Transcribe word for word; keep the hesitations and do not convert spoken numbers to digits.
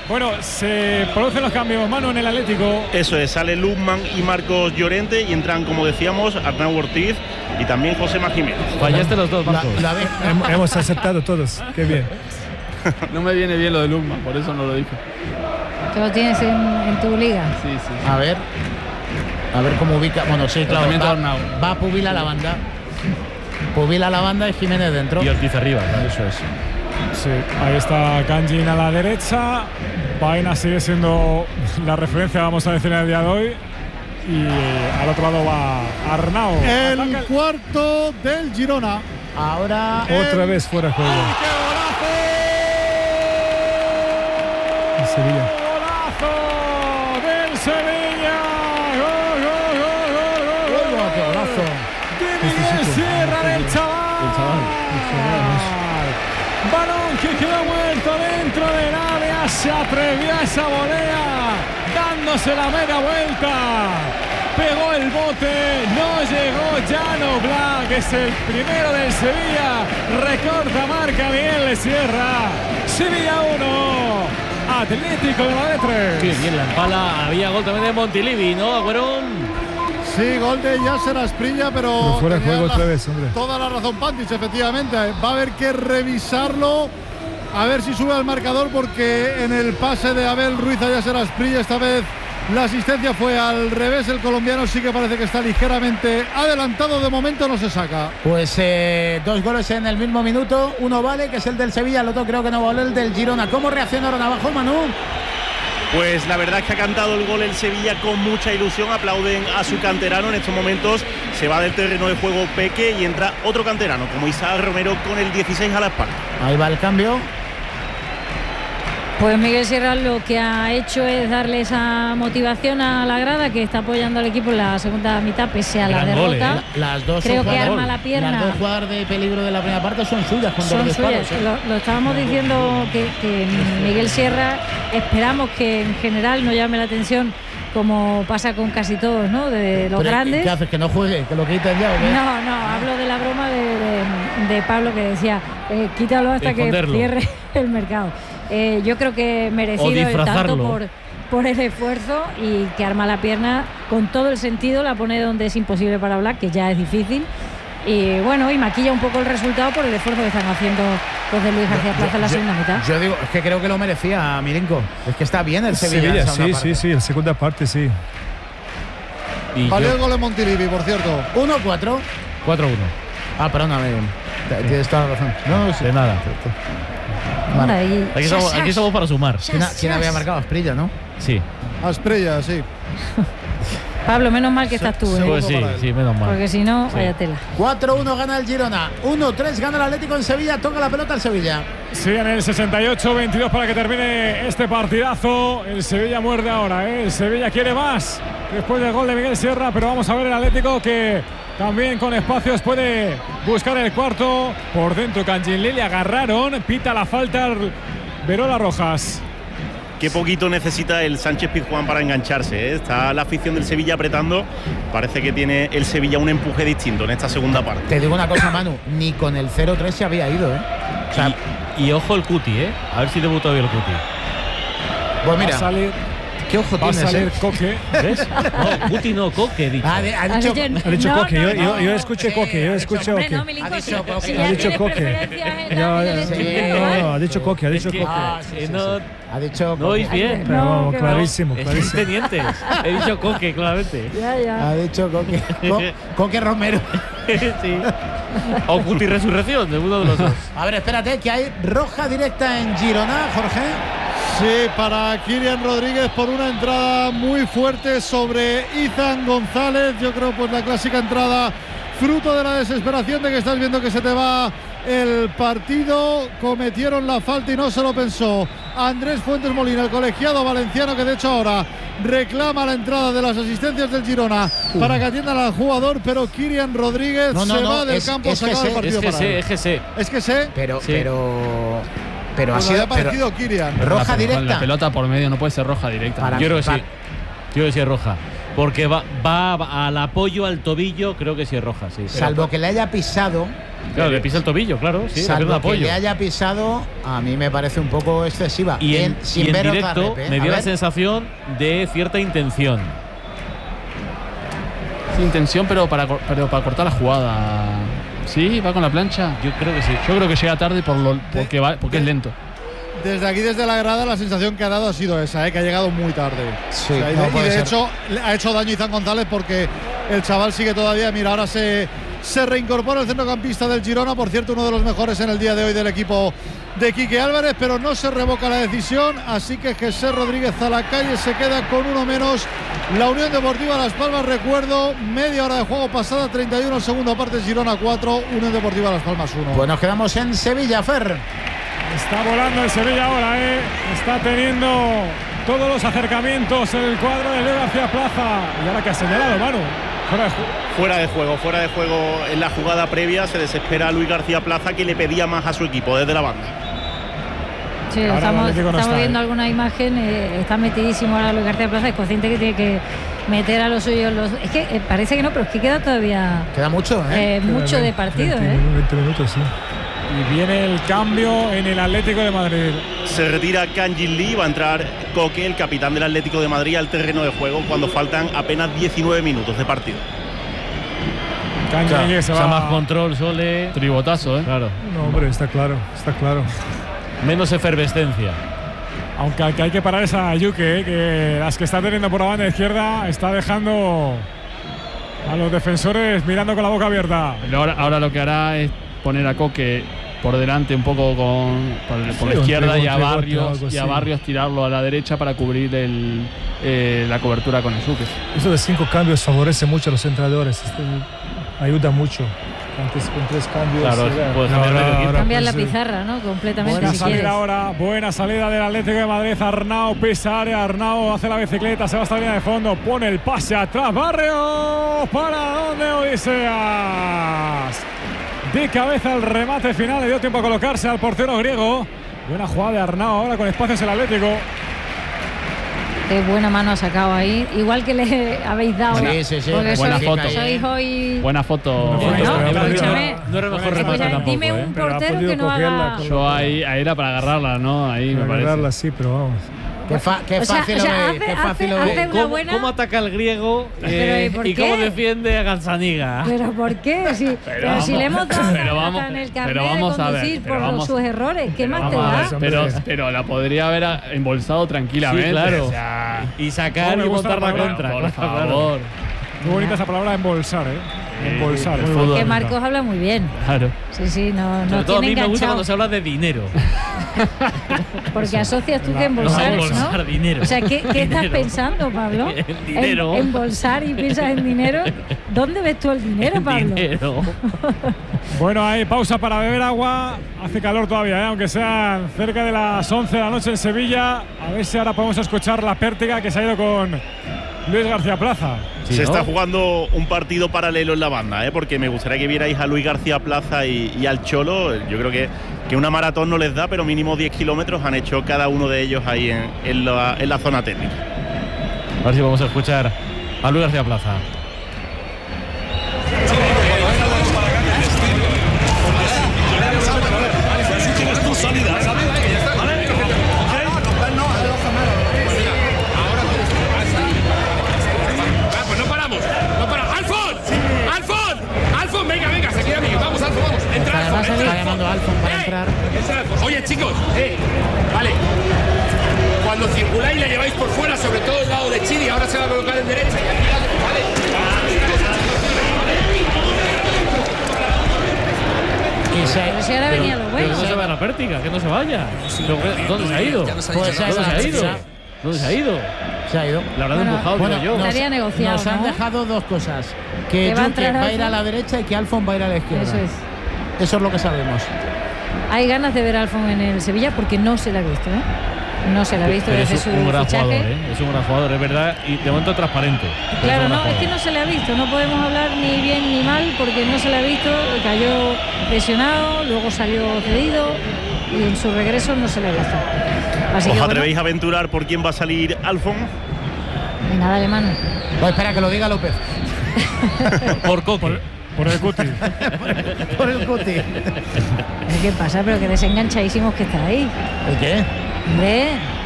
Bueno, se producen los cambios, Manu, en el Atlético. Eso es, sale Luzman y Marcos Llorente y entran, como decíamos, Arnau Ortiz y también Josema Jiménez. Fallaste los dos, Marcos. La, la Hem, hemos aceptado todos, qué bien. No me viene bien lo de Luzman, por eso no lo dije. ¿Te lo tienes en, en tu liga? Sí, sí. A ver, a ver cómo ubica. Bueno, sí, claro, va, va Pubil a la banda. Pubil a la banda y Jiménez dentro. Y Ortiz arriba, ¿no? Eso es. Sí, ahí está Kanjin a la derecha. Baena sigue siendo la referencia, vamos a decir, en el día de hoy. Y al otro lado va Arnau. El Ataca cuarto del Girona. Ahora El... otra vez fuera de juego. ¡Ay, qué En Sevilla. ¡Golazo del Sevilla! ¡Gol, gol, gol, gol, gol! ¡Gol, qué golazo! De Miguel Sierra del chaval. El chaval. Balón que quedó muerto dentro del área. Se atrevió a esa volea, dándose la media vuelta. Pegó el bote, no llegó Llano Black, es el primero del Sevilla. Recorta marca Miguel Sierra. Sevilla uno, Atlético de Madrid tres. Qué bien la empala. Había gol también de Montilivi, ¿no, Agüero? Sí, gol de Yasser Asprilla, pero, pero fuera de juego la, otra vez, hombre. Toda la razón Pantic, efectivamente. Va a haber que revisarlo, a ver si sube al marcador, porque en el pase de Abel Ruiz a Yasser Asprilla esta vez la asistencia fue al revés. El colombiano sí que parece que está ligeramente adelantado. De momento no se saca. Pues eh, dos goles en el mismo minuto. Uno vale, que es el del Sevilla. El otro creo que no vale, el del Girona. ¿Cómo reaccionaron abajo, Manu? Pues la verdad es que ha cantado el gol el Sevilla con mucha ilusión. Aplauden a su canterano. En estos momentos se va del terreno de juego Peque y entra otro canterano, como Isaac Romero, con el dieciséis a la espalda. Ahí va el cambio. Pues Miguel Sierra lo que ha hecho es darle esa motivación a la grada, que está apoyando al equipo en la segunda mitad pese a la Gran derrota. gol, ¿eh? Las dos Creo son que jugadas, arma la pierna. Las dos jugadas de peligro de la primera parte son suyas, con Son dos disparos. suyas. Lo, lo estábamos diciendo que, que Miguel Sierra, esperamos que en general no llame la atención, como pasa con casi todos, ¿no? De los Pero, grandes. ¿qué haces? ¿Que no juegue? ¿Que lo quiten ya o qué? No, no, hablo de la broma de, de, de Pablo, que decía, eh, quítalo hasta que cierre el mercado. Eh, yo creo que merecido el tanto por, por el esfuerzo, y que arma la pierna con todo el sentido, la pone donde es imposible para Black, que ya es difícil. Y bueno, y maquilla un poco el resultado por el esfuerzo que están haciendo los de Luis García Plaza en la segunda mitad. Yo digo, es que creo que lo merecía Milenko. Es que está bien el Sevilla. Sevilla, sí, sí, sí, en segunda parte sí. Y vale yo... el gol de Montilivi, por cierto. uno cuatro. cuatro uno. Ah, perdóname. Tienes toda la razón. No, no sé. De nada. Bueno, ahí, aquí, estamos, aquí estamos para sumar. ¿Quién, ¿Quién había marcado? Asprilla, ¿no? Sí. Asprilla, sí. Pablo, menos mal que estás tú, ¿eh? Pues sí, sí, menos mal. Porque si no, sí. vaya tela. cuatro uno gana el Girona. uno tres gana el Atlético en Sevilla. Toca la pelota el Sevilla. Sí, en el sesenta y ocho veintidós para que termine este partidazo. El Sevilla muerde ahora, ¿eh? El Sevilla quiere más después del gol de Miguel Sierra, pero vamos a ver el Atlético, que también con espacios puede buscar el cuarto. Por dentro Canjinlí, le agarraron, pita la falta Verola Rojas. Qué poquito necesita el Sánchez Pizjuán para engancharse, ¿eh? Está la afición del Sevilla apretando. Parece que tiene el Sevilla un empuje distinto en esta segunda parte. Te digo una cosa, Manu, ni con el cero tres se había ido, ¿eh? O sea, y, y ojo el Cuti, ¿eh? A ver si debutó hoy el Cuti. Pues mira, va a salir, ¿qué ojo va tienes? a salir eh? Coque. ¿Ves? No, Cuti no, Coque, he dicho. Ah, de, ha dicho, ha dicho no, Coque, no, yo, no, yo, yo no, escuché sí, Coque, yo ha escuché Hombre, Coque. no, Milinko, Ha si, dicho Coque. si Ha ya dicho tienes Coque. preferencias en Ya, la- ya, en el sí, estudio, no, ¿eh? no, ha dicho Coque, ha dicho que- Coque. Ah, sí, sí, no, sí. Ha dicho ¿No oís Coque. bien? Pero No, vamos, que clarísimo, Estáis clarísimo. tenientes. He dicho Coque, claramente. Ya, ya. Ha dicho Coque. Co- Coque Romero. Sí. O Cuti Resurrección, de uno de los dos. A ver, espérate, que hay roja directa en Girona, Jorge. Sí, para Kylian Rodríguez por una entrada muy fuerte sobre Izan González. Yo creo pues la clásica entrada fruto de la desesperación de que estás viendo que se te va el partido. Cometieron la falta y no se lo pensó Andrés Fuentes Molina, el colegiado valenciano, que de hecho ahora reclama la entrada de las asistencias del Girona uh. para que atiendan al jugador, pero Kylian Rodríguez no, no, se no, va del es, campo, es se acaba que el partido Es que para sé, él. es que sé. Es que sé, Pero, Sí. pero, pero ha pues sido ha parecido pero, Kylian. roja la, directa. La pelota por medio no puede ser roja directa. Para- Yo creo que sí. para- Yo creo que sí es roja. Porque va, va al apoyo al tobillo, creo que sí es roja, sí. Salvo pero, que le haya pisado. Claro, le pisa el tobillo, claro, sí. Salvo apoyo. que le haya pisado, a mí me parece un poco excesiva. Y en, Bien, sin y en ver directo rep, ¿eh? me dio a la ver. sensación de cierta intención. Sí, intención, pero para, pero para cortar la jugada. ¿Sí? ¿Va con la plancha? Yo creo que sí. Yo creo que llega tarde por lo, porque, va, porque es lento. Desde aquí, desde la grada, la sensación que ha dado ha sido esa, ¿eh? Que ha llegado muy tarde. Sí, o sea, y no de, y puede de ser. hecho, le ha hecho daño Izan González porque el chaval sigue todavía. Mira, ahora se, se reincorpora el centrocampista del Girona. Por cierto, uno de los mejores en el día de hoy del equipo de Quique Álvarez, pero no se revoca la decisión. Así que Jesús Rodríguez a la calle se queda con uno menos. La Unión Deportiva Las Palmas, recuerdo, media hora de juego pasada, treinta y uno, segunda parte, Girona cuatro, Unión Deportiva Las Palmas uno. Pues nos quedamos en Sevilla, Fer. Está volando el Sevilla ahora, ¿eh? Está teniendo todos los acercamientos en el cuadro de Luis García Plaza. Y ahora que ha señalado, Manu. Fuera de juego. Fuera de juego, fuera de juego en la jugada previa. Se desespera Luis García Plaza, que le pedía más a su equipo desde la banda. Sí, Ahora estamos, el Atlético no estamos está, viendo ¿eh? alguna imagen. Eh, está metidísimo ahora Luis García Plaza. Es consciente que tiene que meter a los suyos. Los, es que eh, parece que no, pero es que queda todavía Queda mucho, ¿eh? eh, mucho de partido, veinte, ¿eh? veinte minutos, sí. Y viene el cambio en el Atlético de Madrid. Se retira Kangin Lee, va a entrar Coque, el capitán del Atlético de Madrid, al terreno de juego cuando faltan apenas diecinueve minutos de partido. Kangin Lee se O sea, va. más control, Sole. Tribotazo, ¿eh? Claro. No, hombre, está claro, está claro. Menos efervescencia. Aunque al que hay que parar es a Yuke, ¿eh? Que las que está teniendo por la banda izquierda está dejando a los defensores mirando con la boca abierta. Pero ahora, ahora lo que hará es poner a Coque por delante un poco con, por, por Sí, la izquierda un y a tribote, Barrios algo y a así. Barrios tirarlo a la derecha para cubrir el, eh, la cobertura con el Suque. Eso de cinco cambios favorece mucho a los entrenadores. Este, ayuda mucho. Antes con tres cambios. Claro, era- pues ahora- cambiar de ahora, Cambiar la pues, eh, pizarra, ¿no? Completamente, Buena si salida quieres. ahora, buena salida del Atlético de Madrid. Arnau pisa área, Arnau hace la bicicleta, se va hasta la línea de fondo, pone el pase atrás, Barrios, ¿para dónde, Odiseas? De cabeza el remate final, le dio tiempo a colocarse al portero griego. Buena jugada de Arnau ahora con espacios el Atlético. Qué buena mano ha sacado ahí. Igual que le habéis dado. Sí, sí, sí. Porque Buena sois, foto. sois hoy. Buena foto. Bueno, Bueno, pero- escúchame. No era el mejor Bueno, remate Escucha, tampoco, dime ¿eh? un Pero ha portero podido que no cogerla haga. con- Yo ahí, ahí era para agarrarla, ¿no? Ahí me para parece. agarrarla, sí, pero vamos. Qué, fa- qué O sea, fácil o sea, lo ve, hace- qué fácil lo hace- ve. hace- una ¿Cómo, buena- cómo ataca el griego Pero, eh, ¿y por y cómo qué? defiende a Gazzaniga? ¿Pero por qué? Si, pero si vamos- le hemos dado pero hasta vamos- en el pero carnet vamos de a ver, conducir pero por vamos- sus errores. ¿Qué más te Vamos a da? ver, pero, pero la podría haber embolsado tranquilamente. Sí, claro. O sea, Y sacar No me y gusta montar la la palabra, contra. por claro, claro. favor. Muy bonita esa palabra, embolsar, ¿eh? Embolsar. el muy fútbol. bonita. Que Marcos habla muy bien. Claro. Sí, sí, no, Sobre no todo a tiene mí me gusta enganchado. cuando se habla de dinero. Porque asocias tú que No, embolsar, embolsar ¿no? dinero. O sea, ¿qué, qué estás Dinero. pensando, Pablo? El dinero. En, embolsar y piensas en dinero. ¿Dónde ves tú el dinero, Pablo? Dinero. Bueno, hay pausa para beber agua. Hace calor todavía, ¿eh? Aunque sean cerca de las once de la noche en Sevilla. A ver si ahora podemos escuchar la pértiga que se ha ido con Luis García Plaza. Sí, Se ¿no? está jugando un partido paralelo en la banda, ¿eh? Porque me gustaría que vierais a Luis García Plaza y, y al Cholo. Yo creo que, que una maratón no les da, pero mínimo diez kilómetros han hecho cada uno de ellos ahí en, en, la, en la zona técnica. A ver si vamos a escuchar a Luis García Plaza. Pues no paramos, no paramos. ¡Alfon! ¡Alfon! ¡Alfon! Venga, venga, se queda bien. Vamos, Alfon, vamos. Entra, Alfon, Además, entra, está llamando a Alfon para ¡Eh! entrar. Entra, Alfon. Oye, chicos, eh, vale. Cuando circuláis le lleváis por fuera, sobre todo el lado de Chiri, ahora se va a colocar en derecha y aquí, vale. Y se- Pero si ahora venía lo Pero bueno. que no se vaya a la pértiga, que no se vaya. Pero que- ¿Dónde se ha ido? Pues ¿Dónde se ha ido? esa- ¿Dónde se ha ido? se ha ido. La habrán Bueno, empujado, Bueno, digo yo. nos, Estaría negociado, nos han ¿no? dejado dos cosas. Que Que va a Yuke entrar va a ir a Alfon. la derecha y que Alfon va a ir a la izquierda. Eso es. Eso es lo que sabemos. Hay ganas de ver a Alfon en el Sevilla porque no se la ha visto, ¿eh? No se la ha visto Pero desde es su un gran fichaje. jugador, ¿eh? Es un gran jugador, es verdad. Y de momento transparente. Es Claro, un gran no, es jugador. que no se le ha visto, no podemos hablar ni bien ni mal porque no se le ha visto, cayó lesionado, luego salió cedido y en su regreso no se le ha visto. Así ¿Os que, bueno, atrevéis a aventurar por quién va a salir Alfon? Venga, dale, mano. No, espera que lo diga López. Por Coque. Por el cuti. Por el cuti. ¿Qué pasa? Pero que desenganchadísimos que estáis. ¿El qué? Hombre,